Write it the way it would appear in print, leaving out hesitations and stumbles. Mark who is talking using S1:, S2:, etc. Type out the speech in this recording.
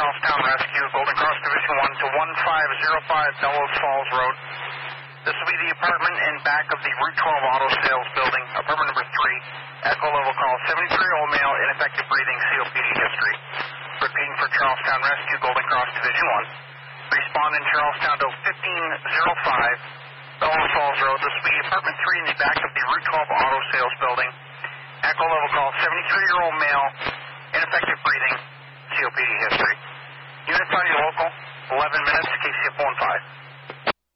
S1: Charlestown Rescue, Golden Cross Division 1 to 1505 Bellows Falls Road. This will be the apartment in back of the Route 12 Auto Sales Building, apartment number 3. Echo level call, 73-year-old male, ineffective breathing, COPD history. Repeating for Charlestown Rescue, Golden Cross Division 1. Respond in Charlestown to 1505 Bellows Falls Road. This will be apartment 3 in the back of the Route 12 Auto Sales Building. Echo level call, 73-year-old male, ineffective breathing, COPD history. Units on your local, 11 minutes, KCF 15.